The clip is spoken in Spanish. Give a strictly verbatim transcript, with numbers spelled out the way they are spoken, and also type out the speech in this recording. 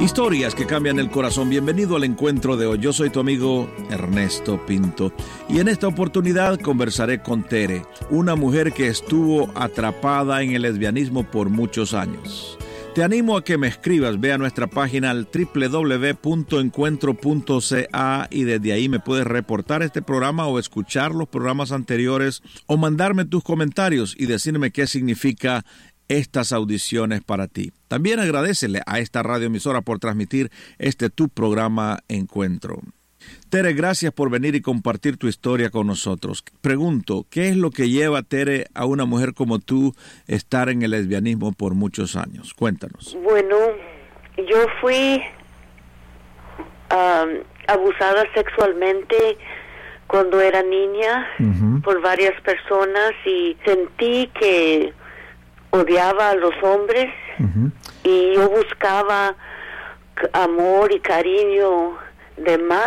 Historias que cambian el corazón. Bienvenido al encuentro de hoy. Yo soy tu amigo Ernesto Pinto y en esta oportunidad conversaré con Tere, una mujer que estuvo atrapada en el lesbianismo por muchos años. Te animo a que me escribas. Ve a nuestra página al doble u doble u doble u punto encuentro punto c a y desde ahí me puedes reportar este programa o escuchar los programas anteriores o mandarme tus comentarios y decirme qué significa estas audiciones para ti. También agradécele a esta radioemisora por transmitir este tu programa Encuentro. Tere, gracias por venir y compartir tu historia con nosotros. Pregunto, ¿qué es lo que lleva, Tere, a una mujer como tú estar en el lesbianismo por muchos años? Cuéntanos. Bueno, yo fui um, abusada sexualmente cuando era niña uh-huh. por varias personas y sentí que odiaba a los hombres uh-huh. y yo buscaba amor y cariño de más